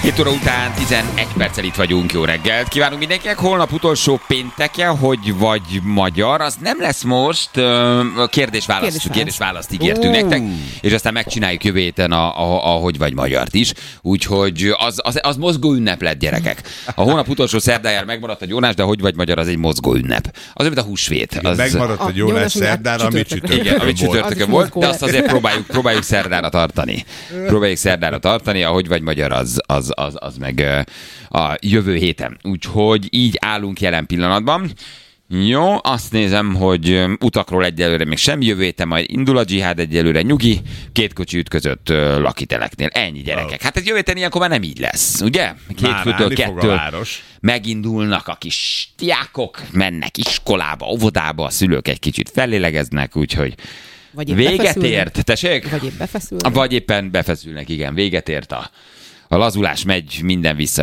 7 óra után 11 perccel itt vagyunk, jó reggelt. Kívánunk mindenkinek, holnap utolsó pénteke, hogy vagy magyar, az nem lesz most, kérdés-választ ígértünk nektek, és aztán megcsináljuk jövő héten a hogy vagy magyart is, úgyhogy az mozgó ünnep lett, gyerekek. A hónap utolsó szerdájára megmaradt a Jónás, de a hogy vagy magyar az egy mozgó ünnep. Az, mint a húsvét. Az... Megmaradt a Jónás szerdára, amit csütörtökön volt, de azt azért próbáljuk szerdára tartani. A hogy vagy magyar az meg a jövő héten. Úgyhogy így állunk jelen pillanatban. Jó, azt nézem, hogy utakról egyelőre még sem, jövő héten majd indul a dzsihád, egyelőre nyugi, 2 kocsi ütközött lakiteleknél. Ennyi, gyerekek. Hát ez jövő héten ilyenkor már nem így lesz, ugye? 2-2 megindulnak a kis diákok, mennek iskolába, óvodába, a szülők egy kicsit fellélegeznek, úgyhogy véget ért, tessék? Vagy éppen befeszülnek, igen, véget ért a lazulás, megy minden vissza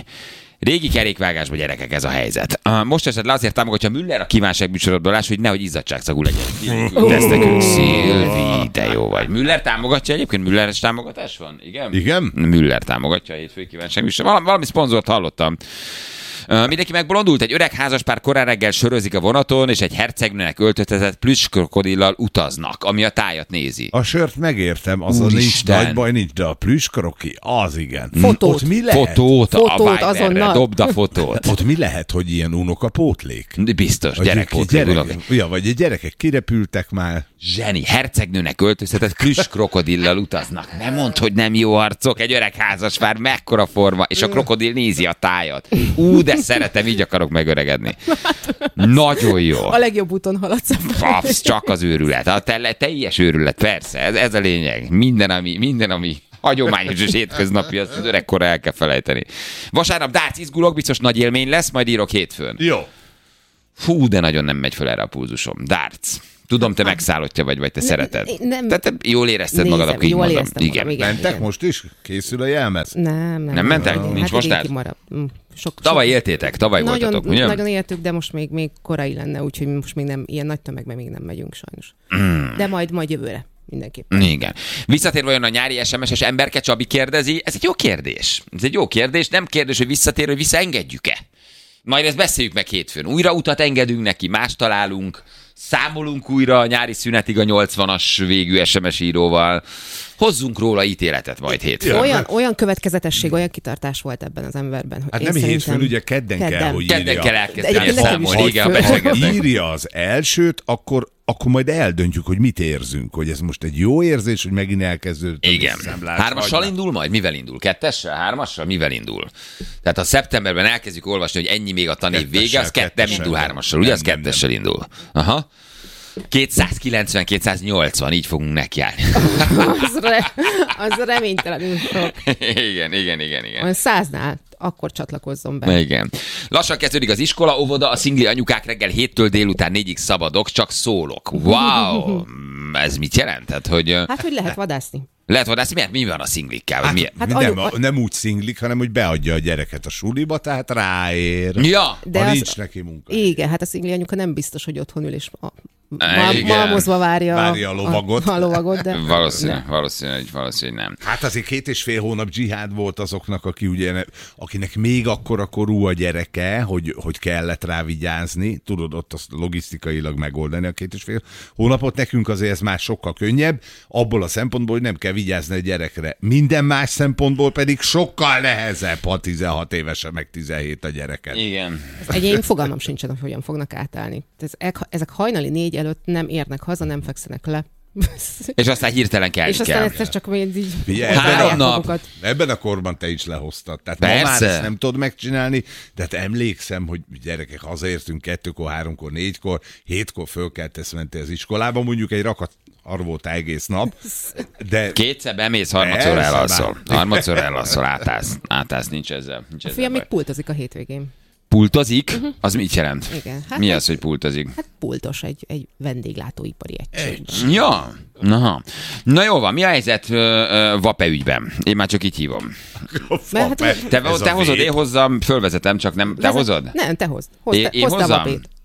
régi kerékvágásba, gyerekek, ez a helyzet. Most esetleg azért támogatja Müller a kívánság műsorodolás, hogy nehogy izzadságszagú legyen. Tesztek Szilvi, de jó vagy. Müller támogatja egyébként? Mülleres támogatás van? Igen? Igen? Müller támogatja a hétfői kívánság műsorod. Valami szponzort hallottam. Mindenki megbolondult, egy öreg házaspár korán reggel sörözik a vonaton, és egy hercegnőnek öltözetett plüsskrokodillal utaznak, ami a tájat nézi. A sört megértem, az nincs nagy baj, nincs, de a plüsskroki, az igen. Fotót. Ott mi lehet? Fotót a Viberre, dobd a fotót. Ott mi lehet, hogy ilyen unokapótlék? Biztos, gyerekpótlék. Ja, vagy a gyerekek kirepültek már. Zseni, hercegnőnek öltözetett plüsskrokodillal utaznak. Nem mondd, hogy nem jó arcok, egy öreg házaspár, mekkora forma, és a krokodil nézi a tájat. De szeretem, így akarok megöregedni. Nagyon jó. A legjobb úton haladsz. Csak az őrület. A teljes őrület, persze. Ez a lényeg. Minden, ami hagyományos és hétköznapi, azt az öregkora el kell felejteni. Vasárnap dárc, izgulok, biztos nagy élmény lesz, majd írok hétfőn. Jó. Fú, de nagyon nem megy fel erre a pulzusom. Dárc. Tudom, te megszállottja vagy te szereted. Nem. Tehát jól érezted magad, akkor így mondom. Igen. Mentek most is? Készül a jelmez? Nem mentek? Nincs most át? Tavaly éltétek, voltatok, ugye? Nagyon éltük, de most még korai lenne, úgyhogy most még nem, ilyen nagy tömegben még nem megyünk sajnos. De majd jövőre. Mindenképpen. Igen. Visszatér vajon a nyári SMS-es emberke, Csabi kérdezi, ez egy jó kérdés. Nem kérdés, hogy visszatér, hogy visszaengedjük-e. Majd ezt beszéljük meg hétfőn. Újra utat engedünk neki, más találunk, számolunk újra a nyári szünetig a 80-as végű SMS íróval. Hozzunk róla ítéletet majd hétfőn. Olyan következetesség, olyan kitartás volt ebben az emberben. Hogy hát nem hétfőn, ugye kedden kell, hogy kedden kell elkezdeni számolni. Ha írja az elsőt, akkor majd eldöntjük, hogy mit érzünk, hogy ez most egy jó érzés, hogy megint elkezdődött. Igen. 3-assal indul majd? Mivel indul? 2-essel? 3-assal? Mivel indul? Tehát ha szeptemberben elkezdjük olvasni, hogy ennyi még a tanév vége, az nem indul 3-assal, ugye? Az 2-essel indul. Aha. 290-280, így fogunk nekiállni. Az reménytelenül sok. Igen. Olyan 100-nál akkor csatlakozzon be. Igen. Lassan kezdődik az iskola, óvoda, a szingli anyukák reggel 7-től délután 4-ig szabadok, csak szólok. Wow! Ez mit jelent? Hát, hogy lehet vadászni. Lehet vadászni? Miért? Mi van a szinglikkel? Nem úgy szinglik, hanem hogy beadja a gyereket a suliba, tehát ráér. Ja. De nincs neki munka. Igen, hát a szingli anyuka nem biztos, hogy otthon ül és malmozva várja a lovagot. De valószínűleg nem. Hát azért 2,5 hónap dzsihád volt azoknak, akinek még akkora korú a gyereke, hogy kellett rá vigyázni. Tudod, ott azt logisztikailag megoldani a 2,5 hónapot. Nekünk azért ez már sokkal könnyebb, abból a szempontból, hogy nem kell vigyázni a gyerekre. Minden más szempontból pedig sokkal nehezebb, ha 16 évesen, meg 17 a gyereket. Igen. Én fogalmam sincsen, hogy hogyan fognak átállni. Ezek hajnali 4 előtt nem érnek haza, nem fekszenek le. És aztán hirtelen kell. És aztán egyszer csak így... Figyelj, 3 nap. Ebben a korban te is lehoztad. Tehát persze. Ma már ezt nem tudod megcsinálni, de hát emlékszem, hogy gyerekek, hazaértünk 2-kor, 3-kor, 4-kor, 7-kor fölkeltesz, mentél az iskolába, mondjuk egy rakat arra volt egész nap. De... 2-szer bemész, 3-szor elalszol. 3-szor elalszol, átállsz, nincs ezzel. A fiam még pultozik a hétvégén. Pultozik? Az mit jelent? Igen. Hát mi az, hogy pultozik? Hát pultos, egy vendéglátóipari egység. Ja. Na jó van, mi a helyzet Vape ügyben? Én már csak így hívom. Te hozod, én hozzam, fölvezetem, csak nem. Te hozod? Nem, te hozd. Én hozzam?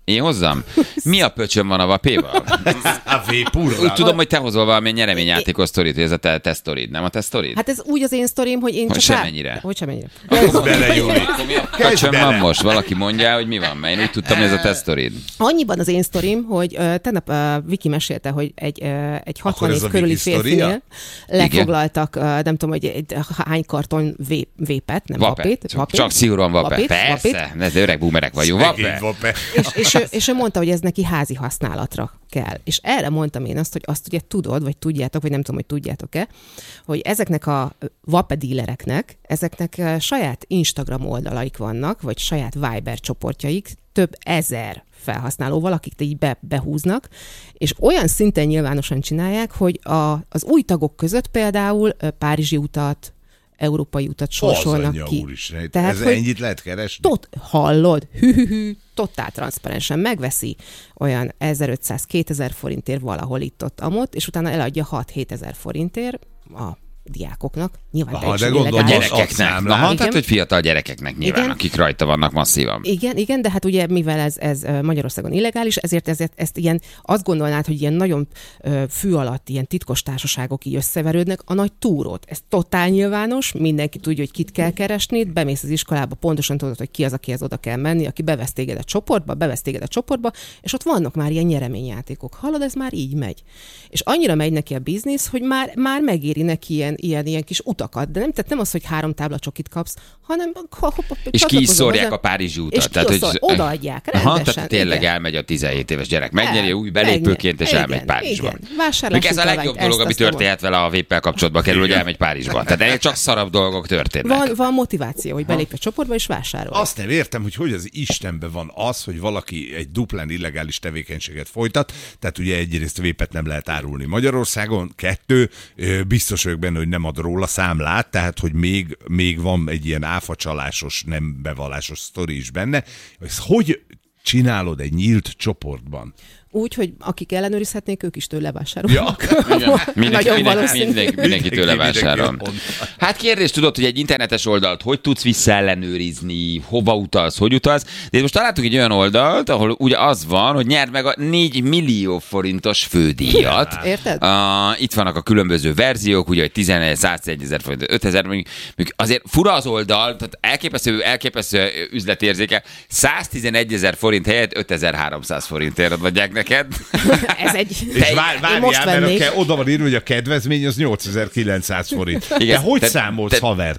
Én hozzam? Mi a pöcsön van a vapéval? A vépurral. Úgy tudom, hogy te hozol valami nyereményjátékos sztorit, hogy ez a te sztorid, nem a te sztorid? Hát ez úgy az én sztorim, hogy én hogy csak... semmennyire. Hogy semmennyire. Kezd bele, Júli. Pöcsön van most, valaki mondja, hogy mi van, mert én úgy tudtam, hogy ez a te sztorid. Annyiban az én sztorim, hogy tegnap Viki mesélte, hogy egy 60 év körüli férfinél lefoglaltak, nem tudom, hogy egy hány karton vépet, nem vapét. Csak szigorúan vapet. Persze, ez öreg boomerek vagyunk. Vapet. És ő mondta, hogy ez neki házi használatra kell. És erre mondtam én azt, hogy azt ugye tudod, vagy tudjátok, vagy nem tudom, hogy tudjátok-e, hogy ezeknek a vapedílereknek, ezeknek saját Instagram oldalaik vannak, vagy saját Viber csoportjaik, több ezer felhasználóval, akik így behúznak, és olyan szinten nyilvánosan csinálják, hogy az új tagok között például párizsi utat, európai utat sorsolnak ki. Úristen, tehát, ez ennyit lehet keresni? Hallod? Totál transzparensen megveszi olyan 1500-2000 forintért valahol itt-ott amott, és utána eladja 6-7 ezer forintért a diákoknak. Nyilván de gondolom, a gyerekeknek. Tehát, hogy fiatal gyerekeknek nyilván, igen, akik rajta vannak masszívan. Igen, de hát ugye mivel ez Magyarországon illegális, ezért ezt ilyen, azt gondolnád, hogy ilyen nagyon fű alatt ilyen titkos társaságok így összeverődnek, a nagy túrót. Ez totál nyilvános, mindenki tudja, hogy kit kell keresni, bemész az iskolába, pontosan tudod, hogy ki az, akihez oda kell menni, aki bevesz téged a csoportba, és ott vannak már ilyen nyereményjátékok. Hallod, ez már így megy. És annyira megy neki a biznisz, hogy már megéri neki ilyen kis utakat, de nem az, hogy 3 tábla csokit kapsz, hanem... És ki is szórják a párizsi utat. És tehát, odaadják, rendesen. Tehát tényleg igen. Elmegy a 17 éves gyerek, megnyeri új belépőként, és elmegy Párizsba. Ez a legjobb dolog, ami történhet vele a véppel kapcsolatba kerül, hogy elmegy Párizsba. Tehát ennél csak szarabb dolgok történnek. Van motiváció, hogy belép a csoportba és vásárol. Azt nem értem, hogy az Istenben van az, hogy valaki egy duplán illegális tevékenységet folytat, tehát ugye egyrészt vépet nem lehet árulni Magyarországon, 2, biztos vagyok benne, hogy nem ad róla számlát, tehát hogy még van egy ilyen áfacsalásos, nem bevallásos sztori is benne. Ezt hogy csinálod egy nyílt csoportban? Úgy, hogy akik ellenőrizhetnék, ők is tőle vásárolnak. Ja. Mindenki tőle vásárol. Hát kérdés, tudod, hogy egy internetes oldalt hogy tudsz visszaellenőrizni, hova utalsz, hogy utalsz, de most találtuk egy olyan oldalt, ahol ugye az van, hogy nyerd meg a 4 millió forintos fődíjat. Érted? Itt vannak a különböző verziók, ugye, hogy 101 ezer forint, 5000, mondjuk azért fura az oldal, tehát elképesztő üzletérzéke, 111 ezer forint helyett 5300 forintért adják neked. Ez egy... És várjál, mert oda van írva, hogy a kedvezmény az 8900 forint. Igen, de hogy számolsz, haver?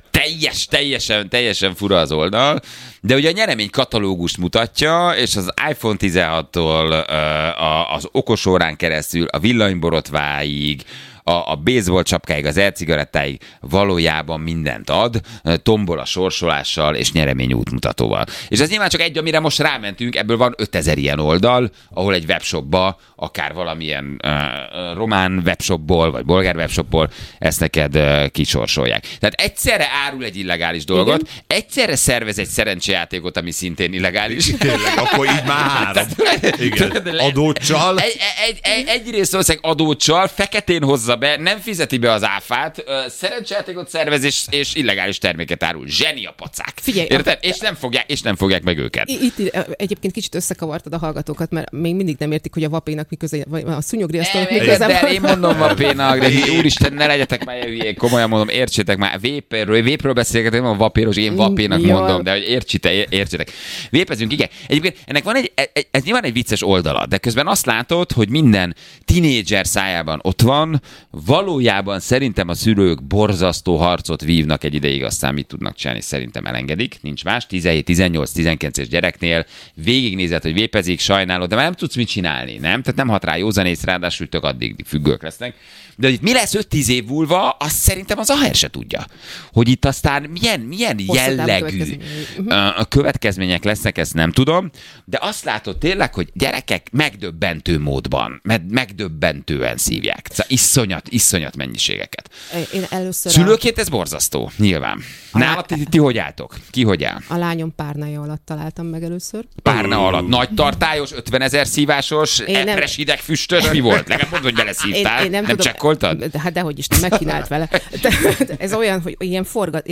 Teljesen fura az oldal, de ugye a nyeremény katalógust mutatja, és az iPhone 16-tól az okosórán keresztül a villanyborotváig, a baseball csapkáig, az e-cigarettáig valójában mindent ad, tombol a sorsolással és nyeremény útmutatóval. És ez nyilván csak egy, amire most rámentünk, ebből van 5000 ilyen oldal, ahol egy webshopba, akár valamilyen román webshopból, vagy bolgár webshopból ezt neked kisorsolják. Tehát egyszerre árul egy illegális dolgot, igen, egyszerre szervez egy szerencsejátékot, ami szintén illegális. Tényleg, akkor így már 3. Igen. Adóccsal. Egyrészt valószínűleg adóccsal, feketén hozza be, nem fizeti be az áfát, szerencsejátékot szervez és illegális terméket árul. Zseni a pacák. Figyelj, érted? És nem fogják meg őket. Itt egyébként kicsit összekavartad a hallgatókat, mert még mindig nem értik, hogy a vapénak mi köze, vagy a szúnyogriasztónak mi köze. De én mondom vapénak, de úristen, ne legyetek már hülyék, komolyan mondom, értsétek már, vépről beszélgetek, nem a vapéros, én vapénak mondom, de hogy értsétek. Vépezünk, igen. Egyébként ennek van ez nyilván egy vicces oldala, de közben azt látod, hogy minden tinédzser szájában ott van, valójában szerintem a szülők borzasztó harcot vívnak egy ideig, aztán mit tudnak csinálni, szerintem elengedik, nincs más, 17, 18, 19-es gyereknél végignézed, hogy vépezik, sajnálod, de már nem tudsz mit csinálni, nem? Tehát nem hat rá józanész, ráadásul tök addig függők lesznek. De hogy mi lesz 5-10 év múlva, azt szerintem az AHR se tudja. Hogy itt aztán milyen jellegű következmények lesznek, ezt nem tudom, de azt látod tényleg, hogy gyerekek megdöbbentő módban, megdöbbentően szívják. Iszonyat mennyiségeket. Én először szülőként ez borzasztó, nyilván. Ti hogy álltok? Ki hogy áll? A lányom párnája alatt találtam meg először. Párna alatt. Nagy tartályos, 50 000 szívásos, epres hidegfüstös, mi volt? Legalább mondd, hogy beleszívtál. Nem csekkoltad? Hát dehogy is, megkínált vele. Ez olyan, hogy ilyen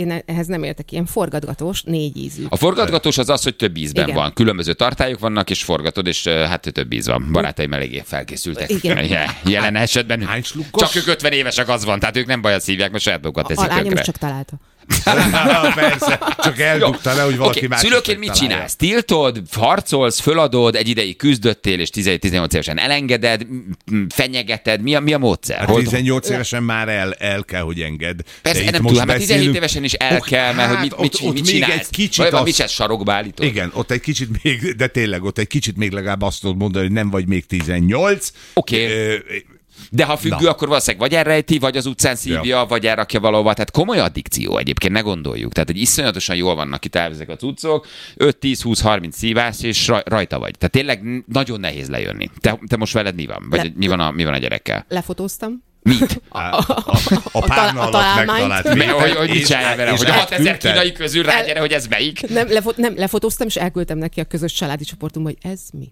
én ehhez nem értek, ilyen forgatgatós, 4 ízű. A forgatgatós az, hogy több ízben Igen. van. Különböző tartályok vannak, és forgatod, és hát több íz van. Barátaim eléggé felkészültek. Igen. Jelen esetben. Hány slukkos? Csak ők 50 évesek, az van, tehát ők nem bajat szívják, mert saját magukat teszik A lányom is tönkre. csak találta. Persze, csak eldugta le, hogy valaki más. Szülőként mit csinálsz? Tiltod, harcolsz, föladod, egy ideig küzdöttél, és 17-18 évesen elengeded, fenyegeted, mi a módszer? Hát 18 évesen már el kell, hogy engedd. Persze, De nem most tudom, hát 17 beszélünk- évesen is el kell, mert hogy mit ott még csinálsz? egy kicsit Vagy azt- mit csinálsz, sarokba állítod? Igen, ott egy kicsit még, de tényleg ott egy kicsit még legalább azt tudod mondani, hogy nem vagy még 18. Oké. De ha függő, akkor valószínűleg vagy elrejti, vagy az utcán szívja, vagy elrakja valahova. Tehát komoly addikció egyébként, ne gondoljuk. Tehát egy iszonyatosan jól vannak kitálva ezek a cuccok, 5-10-20-30 szívás, és rajta vagy. Tehát tényleg nagyon nehéz lejönni. Te most veled mi van? Vagy mi van a gyerekkel? Lefotóztam. Mit? A párna alatt találmányt. megtalált. Hogy mit csinálják vele? Hogy a 6000 elküldted? kínai közül rágyere, hogy ez melyik? Nem, lefotóztam, és elküldtem neki a közös családi csoportunkba, hogy ez mi.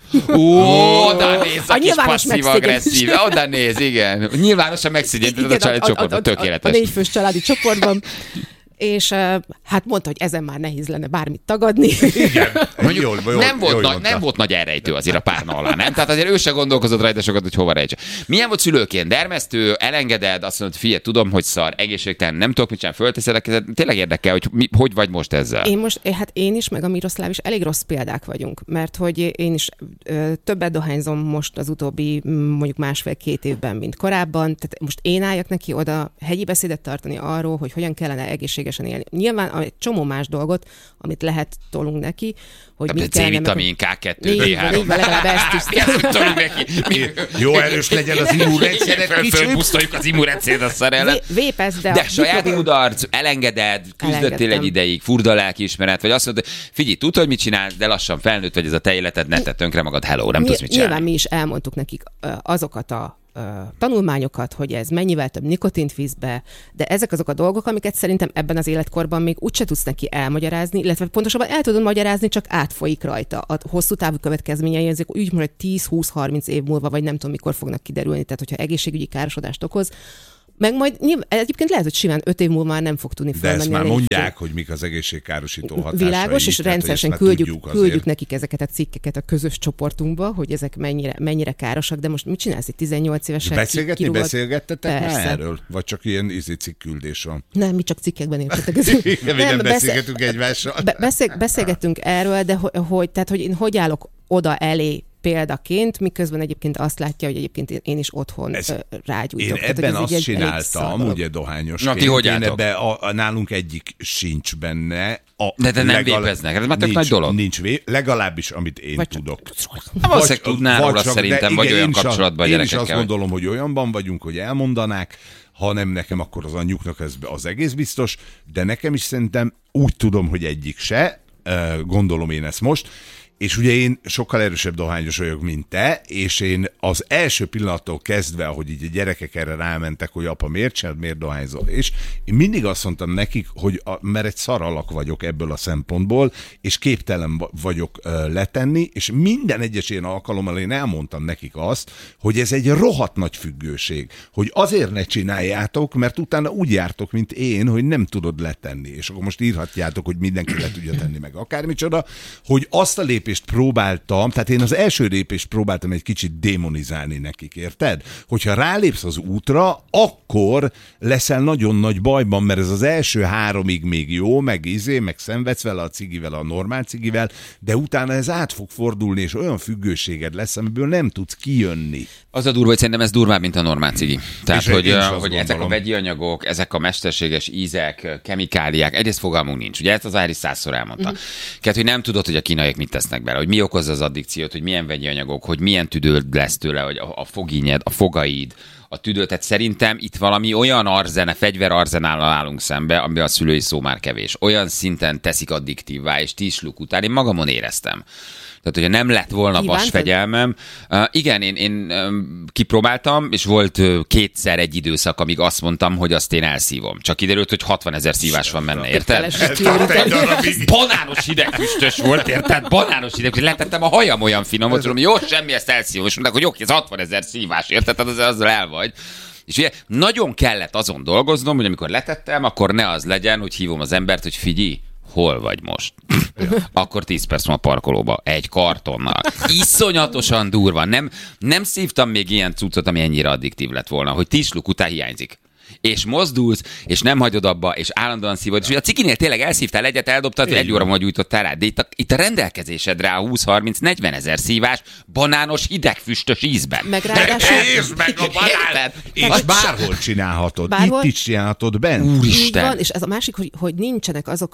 Oda néz a kis nyilvános passzív-agresszív. Oda néz, igen. Nyilvánosan megszégyented a családi csoportban. A Tökéletes. 4 fős családi csoportban. És hát mondta, hogy ezen már nehéz lenne bármit tagadni. Igen. Mondjuk Jól nem volt nagy elrejtő azért a párna alá, nem? Tehát azért ő se gondolkozott rajta sokat, hogy hova rejtse. Milyen volt szülőként? Dermesztő, elengeded, azt mondod, figyelj, tudom, hogy szar, egészségtelen, nem tudok mit csinálni, fölteszed a kezed. Tényleg érdekel, hogy vagy most ezzel? Én is, meg a Miroszláv is elég rossz példák vagyunk, mert hogy én is többet dohányzom most az utóbbi mondjuk 1,5-2 évben, mint korábban. Tehát most én álljak neki oda hegyi beszédet tartani arról, hogy hogyan kellene egészségesen élni. Nyilván egy csomó más dolgot, amit lehet tolunk neki, hogy mit kellene... C-vitamin, K2, D3. D3. Legalább ezt is. Toljuk neki. Jó erős legyen az immunrendszeret kicsit. Fölpusztoljuk az immunrendszeret a szar ellen. Vépesz, de saját kudarc, elengeded, küzdöttél egy ideig, furda lelkiismeret, vagy azt mondod, figyelj, tudod, hogy mit csinálsz, de lassan felnőtt vagy, ez a te életed, ne tedd tönkre magad, hello, nem tudsz mit csinálni. Nyilván mi is elmondtuk nekik azokat a tanulmányokat, hogy ez mennyivel több nikotint visz be, de ezek azok a dolgok, amiket szerintem ebben az életkorban még úgyse tudsz neki elmagyarázni, illetve pontosabban el tudod magyarázni, csak átfolyik rajta. A hosszú távú következményei ezek úgy mondom, hogy 10-20-30 év múlva, vagy nem tudom mikor fognak kiderülni, tehát hogyha egészségügyi károsodást okoz, meg majd egyébként lehet, hogy simán 5 év múlva már nem fog tudni felmenni. De ezt már mondják, lépcsőn. hogy mik az egészségkárosító hatásai. Világos, és rendszeresen küldjük nekik ezeket a cikkeket a közös csoportunkba, hogy ezek mennyire károsak, de most mit csinálsz, 18 évesen? Beszélgettetek már erről? Vagy csak ilyen cikküldés van? Nem, mi csak cikkekben értetek. Nem beszélgetünk egymással. Beszélgettünk erről, de tehát, hogy én hogy állok oda elé példaként, miközben egyébként azt látja, hogy egyébként én is otthon rágyújtok. Én ebben azt csináltam, ugye dohányosként. Hogy nálunk egyik sincs benne. De nem vépeznek, ez már tök nagy dolog. Nincs legalábbis, amit én tudok. Valószínűleg tudnál róla szerintem, vagy olyan kapcsolatban a gyerekekkel. Én is azt gondolom, hogy olyanban vagyunk, hogy elmondanák, ha nem nekem, akkor az anyjuknak ez az egész biztos, de nekem is szerintem úgy tudom, hogy egyik se, gondolom én ezt most, és ugye én sokkal erősebb dohányos vagyok, mint te, és én az első pillanattól kezdve, hogy így a gyerekek erre rámentek, hogy apa, miért dohányzol? És én mindig azt mondtam nekik, hogy mert egy szar alak vagyok ebből a szempontból, és képtelen vagyok letenni, és minden egyes ilyen alkalommal én elmondtam nekik azt, hogy ez egy rohadt nagy függőség, hogy azért ne csináljátok, mert utána úgy jártok, mint én, hogy nem tudod letenni, és akkor most írhatjátok, hogy mindenki le tudja tenni meg akármicsoda, hogy azt a lépést próbáltam, tehát én az első lépést próbáltam egy kicsit démonizálni nekik, érted? Hogyha rálépsz az útra, akkor leszel nagyon nagy bajban, mert ez az első 3-ig még jó, meg szenvedsz vele a cigivel, a normál cigivel, de utána ez át fog fordulni, és olyan függőséged lesz, amiből nem tudsz kijönni. Az a durva, hogy szerintem ez durvább, mint a normál cigi. Tehát, hogy ezek a vegyi anyagok, ezek a mesterséges ízek, kemikáliák, egyrészt fogalmunk nincs. Ugye ezt az Ári 100-szor elmondta. Hogy nem tudod, hogy a kínaiak mit tesznek bele, hogy mi okozza az addikciót, hogy milyen vegyi anyagok, hogy milyen tüdőd lesz tőle, hogy a fogínyed, a fogaid, a tüdő. Tehát szerintem itt valami olyan fegyverarzenállal állunk szembe, amiben a szülői szó már kevés. Olyan szinten teszik addiktívvá, és 10 sluk után én magamon éreztem. Tehát, hogyha nem lett volna vasfegyelmem. Igen, én kipróbáltam, és volt kétszer egy időszak, amíg azt mondtam, hogy azt én elszívom. Csak kiderült, hogy 60 000 szívás van benne, érted? Banános hidegfüstös volt, érted? Banános hidegfüstös. Letettem a hajam olyan finom, hogy tudom, jó, semmi, ezt elszívom. És mondták, hogy oké, ez 60 000 szívás, érted? Tehát azzal el vagy. És ugye nagyon kellett azon dolgoznom, hogy amikor letettem, akkor ne az legyen, hogy hívom az embert, hogy figyelj, hol vagy most? Akkor 10 perc van a parkolóba, egy kartonnal. Iszonyatosan durva. Nem szívtam még ilyen cuccot, ami ennyire addiktív lett volna, hogy 10 sluk után hiányzik. És mozdulsz, és nem hagyod abba, és állandóan szívod. És a cikinél tényleg elszívtál egyet, eldobtad, egy óra múlva gyújtottál rá. De itt a rendelkezésedre a 20-30-40 ezer szívás, banános, hidegfüstös ízben. Meg ráadásul... És meg a banán! És bárhol csinálhatod. Bárhol? Itt is csinálhatod bent. Úristen! Így van, és ez a másik, hogy nincsenek azok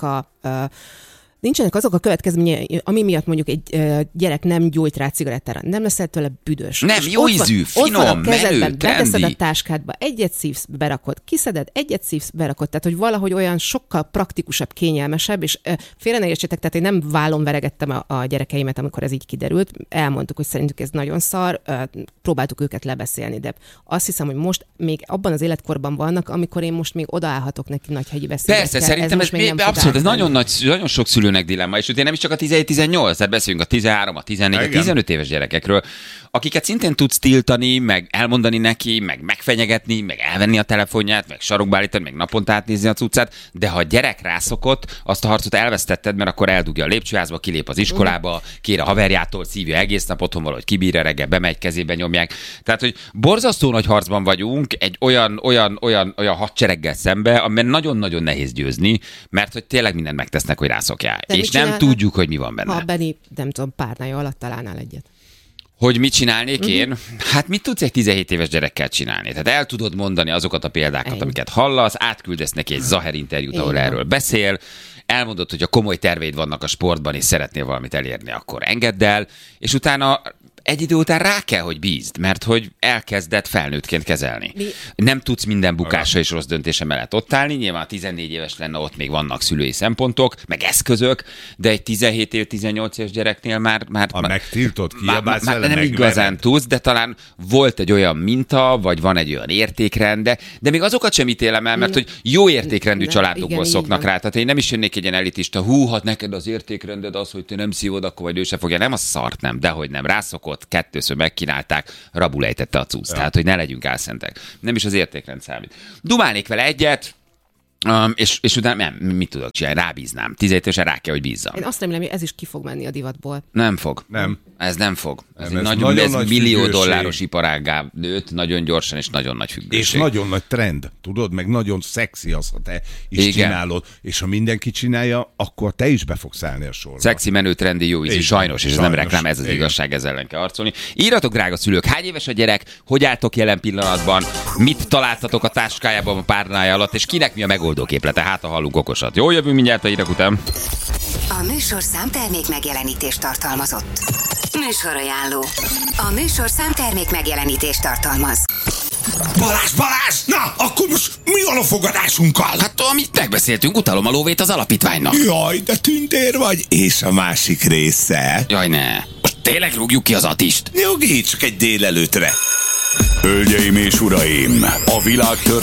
a következményei, ami miatt mondjuk egy gyerek nem gyújt rá cigarettára, nem leszel tőle büdös. Nem, és jó ízű, finom, ott van a kezedben, menő, beteszed trendi. a táskádba, egyet szívsz, berakod, kiszeded, egyet szívsz, berakod, tehát hogy valahogy olyan sokkal praktikusabb, kényelmesebb, és félre ne értsétek, tehát én nem vállon veregettem a gyerekeimet, amikor ez így kiderült, elmondtuk, hogy szerintük ez nagyon szar, próbáltuk őket lebeszélni, de azt hiszem, hogy most még abban az életkorban vannak, amikor én most még odaállhatok neki Nagyhegyi beszélgetkel. Persze, szerintem ez abszolút, ez nagyon sok szülőnek dilemma, és ugye nem is csak a 17-18, tehát beszélünk a 13, a 14, a 15 éves gyerekekről, akiket szintén tudsz tiltani, meg elmondani neki, meg megfenyegetni, meg elvenni a telefonját, meg sarokba állítani, meg naponta átnézni a cuccát, de ha a gyerek rászokott, azt a harcot elvesztetted, mert akkor eldugja a lépcsőházba, kilép az iskolába, kér a haverjától, szívja egész nap, otthon valahogy kibírja, reggel bemegy, kezébe nyomják. Tehát, hogy borzasztó nagy harcban vagyunk egy olyan hadsereggel szembe, amiben nagyon-nagyon nehéz győzni, mert hogy tényleg mindent megtesznek, hogy rászokjál. De és nem tudjuk, hogy mi van benne. Ha Benni, nem tudom, párnája alatt találnál egyet. Hogy mit csinálnék én? Hát mit tudsz egy 17 éves gyerekkel csinálni? Tehát el tudod mondani azokat a példákat, amiket hallasz, átküldesz neki egy Zaher interjút, ahol erről beszél, elmondod, hogy a komoly terveid vannak a sportban, és szeretnél valamit elérni, akkor engedd el, és utána egy idő után rá kell, hogy bízd, mert hogy elkezded felnőttként kezelni. Nem tudsz minden bukása és rossz döntése mellett ott állni, nyilván 14 éves lenne, ott még vannak szülői szempontok, meg eszközök, de egy 17 év, 18 éves gyereknél már megtiltott, kiabálsz már vele, nem igazán tudsz, de talán volt egy olyan minta, vagy van egy olyan értékrend, de még azokat sem ítélem el, mert hogy jó értékrendű családokból szoknak rá. Tehát én nem is jönnék egy ilyen elitista, hát neked az értékrended az, hogy te nem szívod, akkor vagy ő se fogja. Nem a szart, nem, dehogy nem. Rászokott, kettőször megkínálták, rabul ejtette a cucc. Tehát, hogy ne legyünk álszentek. Nem is az értékrend számít. Dumálnék vele egyet, és utána mit tudok csinálni? Rábíznám. 17 évesen rá kell, hogy bízzam. Én azt remélem, hogy ez is ki fog menni a divatból. Nem fog. Nem. Ez nem fog. Ez Nem, egy ez nagyon nagy millió függőség. dolláros iparággá nőtt, nagyon gyorsan és nagyon nagy függőség. És nagyon nagy trend, tudod, meg nagyon szexi az, ha te is csinálod, és ha mindenki csinálja, akkor te is be fogsz állni a sorba. Szexi, menő, trendi, jó ízű, sajnos, és ez nem reklám, ez az igazság, ezzel ellen kell harcolni. Írjatok, drága szülők, hány éves a gyerek, hogy álltok jelen pillanatban, mit találtatok a táskájában, a párnája alatt, és kinek mi a megoldó képlete, hát ha hallunk okosat. Jó, jövünk mindjárt a hírek után. A műsorszám termék megjelenítést tartalmazott. Műsorajánló. A műsorszám termék megjelenítést tartalmaz. Balázs! Na, akkor most mi van a fogadásunkkal? Hát, amit megbeszéltünk, utalom a lóvét az alapítványnak. Jaj, de tündér vagy. És a másik része? Jaj, ne. Most tényleg rúgjuk ki az Attist. Nyugi, csak egy délelőtre. Hölgyeim és uraim, a világ